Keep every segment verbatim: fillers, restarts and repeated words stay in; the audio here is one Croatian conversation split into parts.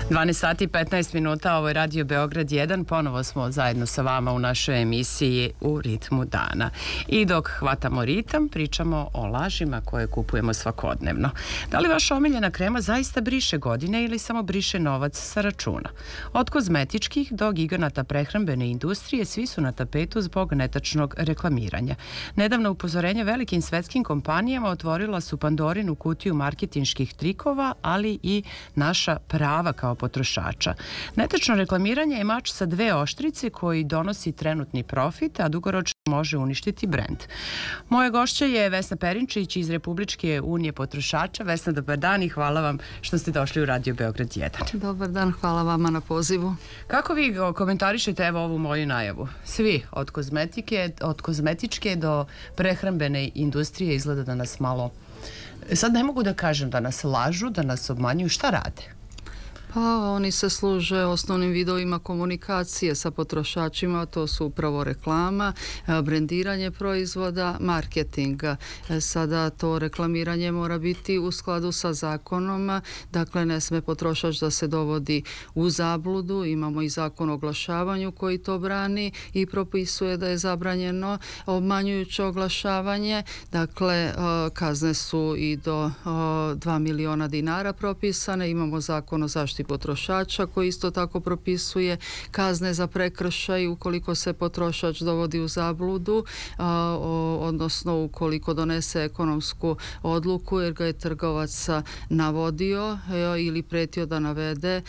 dvanaest sati i petnaest minuta, ovo je Radio Beograd jedan, ponovo smo zajedno sa vama u našoj emisiji U ritmu dana. I dok hvatamo ritam, pričamo o lažima koje kupujemo svakodnevno. Da li vaša omiljena krema zaista briše godine ili samo briše novac sa računa? Od kozmetičkih do giganata prehrambene industrije, svi su na tapetu zbog netačnog reklamiranja. Nedavno upozorenje velikim svetskim kompanijama otvorila su Pandorinu kutiju marketinških trikova, ali i naša prava kao potrošača. Netačno reklamiranje je mač sa dve oštrice koji donosi trenutni profit, a dugoročno može uništiti brend. Moja gošća je Vesna Perinčić iz Republičke unije potrošača. Vesna, dobar dan i hvala vam što ste došli u Radio Beograd jedan. Dobar dan, hvala vama na pozivu. Kako vi komentarišete evo ovu moju najavu? Svi, od kozmetike, od kozmetičke do prehrambene industrije izgleda da nas malo... Sad ne mogu da kažem da nas lažu, da nas obmanjuju. Šta rade? Pa oni se služe osnovnim vidovima komunikacije sa potrošačima, to su upravo reklama, brendiranje proizvoda, marketing. Sada to reklamiranje mora biti u skladu sa zakonom, dakle ne sme potrošač da se dovodi u zabludu. Imamo i zakon o oglašavanju koji to brani i propisuje da je zabranjeno obmanjujuće oglašavanje. Dakle, kazne su i do dva miliona dinara propisane. Imamo zakon o zaštiti potrošača koji isto tako propisuje kazne za prekršaj ukoliko se potrošač dovodi u zabludu, a, o, odnosno ukoliko donese ekonomsku odluku jer ga je trgovac navodio e, ili pretio da navede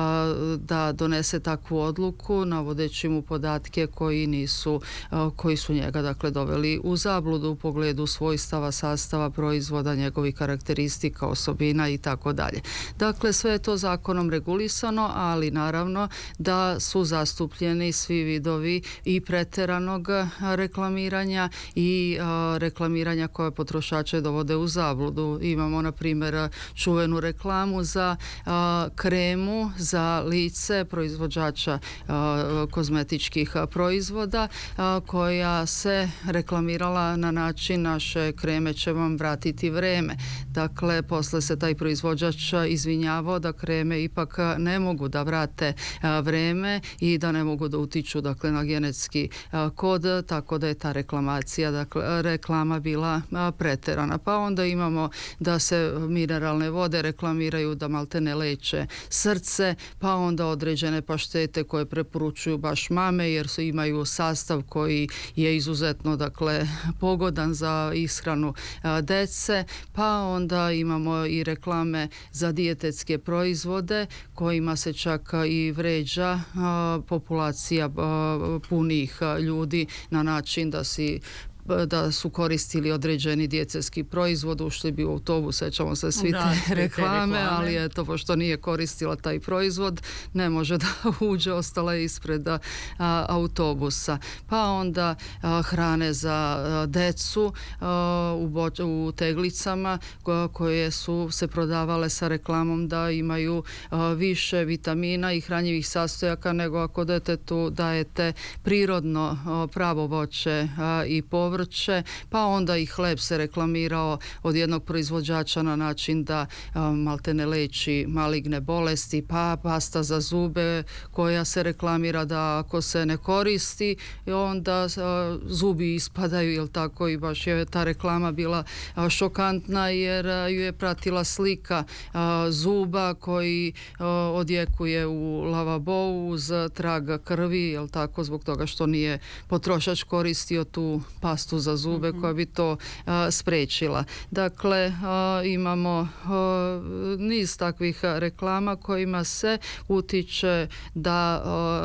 a, da donese takvu odluku navodeći mu podatke koji nisu, a, koji su njega dakle doveli u zabludu u pogledu svojstava, sastava proizvoda, njegovih karakteristika, osobina i tako dalje. Dakle, sve je to zakonom regulisano, ali naravno da su zastupljeni svi vidovi i preteranog reklamiranja i a, reklamiranja koje potrošače dovode u zabludu. Imamo na primjer čuvenu reklamu za a, kremu za lice proizvođača a, kozmetičkih proizvoda a, koja se reklamirala na način naše kreme će vam vratiti vreme. Dakle, posle se taj proizvođač izvinjavao da kreme ipak ne mogu da vrate a, vreme i da ne mogu da utiču dakle na genetski a, kod, tako da je ta reklamacija, dakle reklama bila a, preterana. Pa onda imamo da se mineralne vode reklamiraju da maltene leče srce, pa onda određene paštete koje preporučuju baš mame jer su imaju sastav koji je izuzetno dakle pogodan za ishranu a, dece, pa onda imamo i reklame za dijetetske proizvode kojima se čak i vređa a, populacija a, punih a, ljudi na način da si da su koristili određeni dijetetski proizvod, ušli bi u autobus, sećamo se svi te reklame, reklame, ali eto, pošto nije koristila taj proizvod, ne može da uđe, ostala je ispred a, autobusa. Pa onda a, hrane za a, decu a, u, boč, u teglicama ko, koje su se prodavale sa reklamom da imaju a, više vitamina i hranjivih sastojaka nego ako detetu dajete prirodno a, pravo voće a, i povrće. Pa onda i hleb se reklamirao od jednog proizvođača na način da a, maltene leči maligne bolesti, pa pasta za zube koja se reklamira da ako se ne koristi onda a, zubi ispadaju, jel tako, i baš je ta reklama bila a, šokantna jer a, ju je pratila slika a, zuba koji a, odjekuje u lavabou uz trag krvi, jel tako, zbog toga što nije potrošač koristio tu pastu za zube koja bi to a, sprečila. Dakle, a, imamo a, niz takvih reklama kojima se utiče da,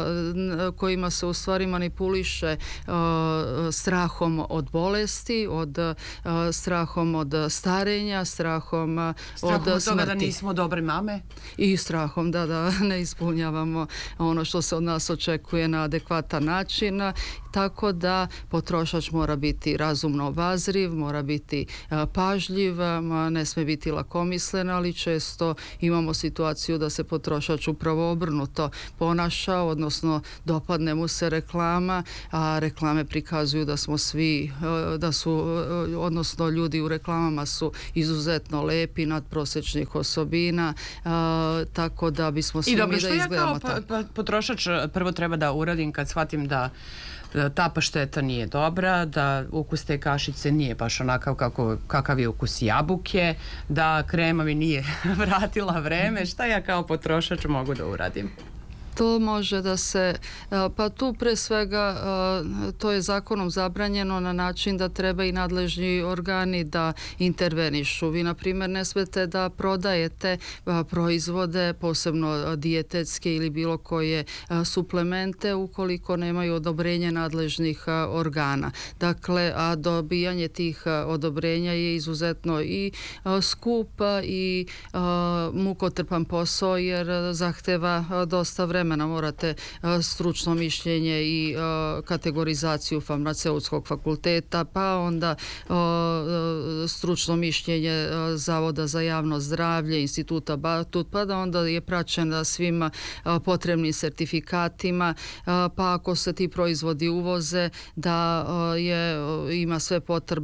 a, kojima se u stvari manipuliše a, strahom od bolesti, od a, strahom od starenja, strahom, a, strahom od, od toga smrti. Da nismo dobre mame? I strahom da, da ne ispunjavamo ono što se od nas očekuje na adekvatan način. tako da potrošač mora biti razumno obazriv, mora biti pažljiv, ne sme biti lakomislen, ali često imamo situaciju da se potrošač upravo obrnuto ponaša, odnosno dopadne mu se reklama, a reklame prikazuju da smo svi, da su, odnosno ljudi u reklamama su izuzetno lepi, nadprosječnih osobina, a, tako da bismo svi dobro, mi da izgledamo tako. I dobro, što ja kao potrošač prvo treba da uradim kad shvatim da ta pašteta nije dobra, da ukus te kašice nije baš onakav kako, kakav je ukus jabuke, da krema mi nije vratila vreme, šta ja kao potrošač mogu da uradim? To može da se, pa tu pre svega to je zakonom zabranjeno na način da treba i nadležni organi da intervenišu. Vi, na primjer, ne smete da prodajete proizvode, posebno dijetetske ili bilo koje suplemente, ukoliko nemaju odobrenje nadležnih organa. Dakle, a dobijanje tih odobrenja je izuzetno i skup i mukotrpan posao, jer zahteva dosta vremena. Morate stručno mišljenje i kategorizaciju farmaceutskog fakulteta, pa onda stručno mišljenje Zavoda za javno zdravlje, instituta Batut, pa da onda je praćen svim potrebnim sertifikatima, pa ako se ti proizvodi uvoze, da je, ima sve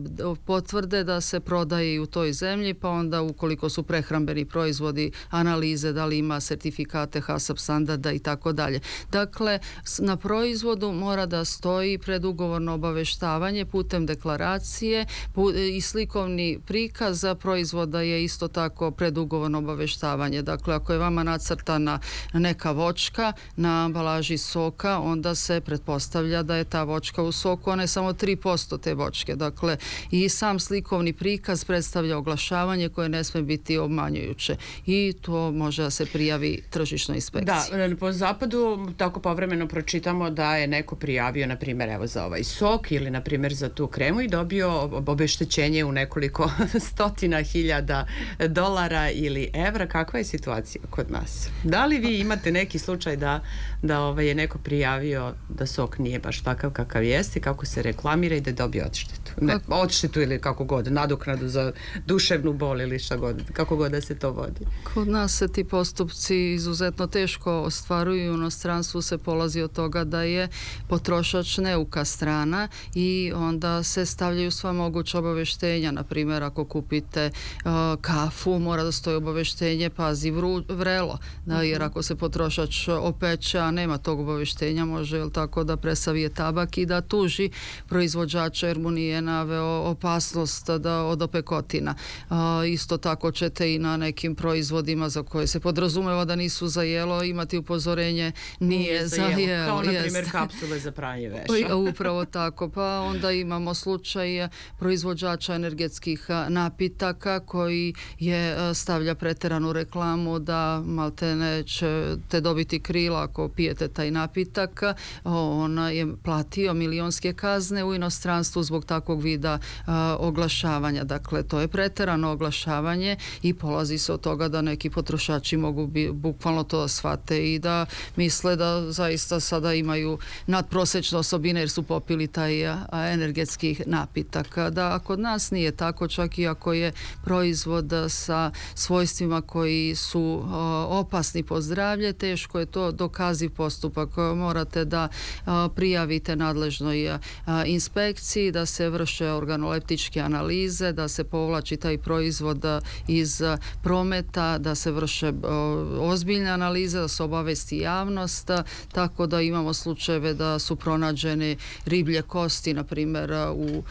potvrde da se prodaje i u toj zemlji, pa onda ukoliko su prehrambeni proizvodi, analize da li ima sertifikate HACCP standarda i tako dalje. Dakle, na proizvodu mora da stoji predugovorno obaveštavanje putem deklaracije i slikovni prikaz za proizvoda je isto tako predugovorno obaveštavanje. Dakle, ako je vama nacrtana neka voćka na ambalaži soka, onda se pretpostavlja da je ta voćka u soku, ona je samo tri posto te voćke. Dakle, i sam slikovni prikaz predstavlja oglašavanje koje ne sme biti obmanjujuće i to može da se prijavi tržišnoj inspekciji. Da, po zapadu tako povremeno pročitamo da je neko prijavio, na primjer, evo za ovaj sok ili na primjer za tu kremu i dobio obeštećenje u nekoliko stotina hiljada dolara ili evra. Kakva je situacija kod nas? Da li vi imate neki slučaj da, da ovaj, je neko prijavio da sok nije baš takav kakav jeste, kako se reklamira i da dobije odštetu? Ne, odštetu ili kako god, nadoknadu za duševnu bol ili šta god, kako god da se to vodi. Kod nas se ti postupci izuzetno teško ostvaruju. U inostranstvu se polazi od toga da je potrošač neuka strana i onda se stavljaju sva moguća obaveštenja. Na primjer, ako kupite uh, kafu, mora da stoji obaveštenje, pazi vru, vrelo, da, jer ako se potrošač opeče, a nema tog obaveštenja, može, jel tako, da presavije tabak i da tuži proizvođača jer mu nije naveo opasnost da od opekotina. Uh, isto tako ćete i na nekim proizvodima za koje se podrazumeva da nisu za jelo imati upozorenje nije za jelo. Kao na primjer kapsule za pranje veša. Upravo tako. Pa onda imamo slučaj proizvođača energetskih napitaka koji je stavlja preteranu reklamu da maltene ćete dobiti krila ako pijete taj napitak. On je platio milionske kazne u inostranstvu zbog takvog vida a, oglašavanja. Dakle, to je preterano oglašavanje i polazi se od toga da neki potrošači mogu bi, bukvalno to shvate i da misle da zaista sada imaju nadprosječne osobine jer su popili taj a, energetski napitak. Da kod nas nije tako, čak i ako je proizvod sa svojstvima koji su a, opasni po zdravlje, teško je to dokaziv postupak. Morate da a, prijavite nadležnoj a, inspekciji, da se vrše organoleptičke analize, da se povlači taj proizvod a, iz a, prometa, da se vrše a, ozbiljne analize, da se obavesti javnost, a, tako da imamo slučajeve da su pronađene riblje kosti, na primjer u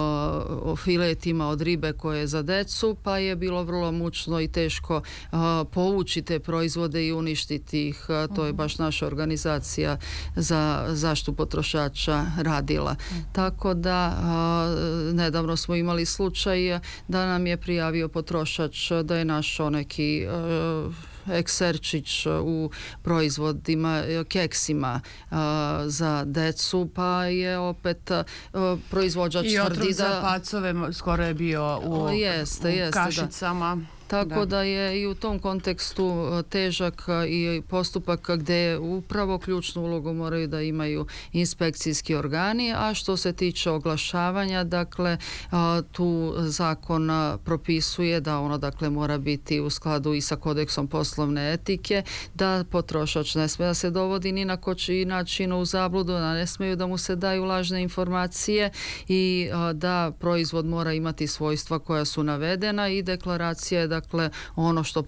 a, filetima od ribe koje je za decu, pa je bilo vrlo mučno i teško a, povući te proizvode i uništiti ih. A, to je baš naša organizacija za zaštitu potrošača radila. Tako da a, nedavno smo imali slučaj da nam je prijavio potrošač da je našao neki a, ekserčić u proizvodima, keksima a, za decu, pa je opet a, proizvođač I tvrdi da... I otrov za pacove skoro je bio u, jeste, u jeste, kašicama. Da. Tako da. Da. da je i u tom kontekstu težak i postupak gdje upravo ključnu ulogu moraju da imaju inspekcijski organi, a što se tiče oglašavanja, dakle tu zakon propisuje da ono dakle mora biti u skladu i sa kodeksom poslovne etike, da potrošač ne smije da se dovodi ni na koji način u zabludu, da ne smiju da mu se daju lažne informacije i da proizvod mora imati svojstva koja su navedena i deklaracija je dakle ono što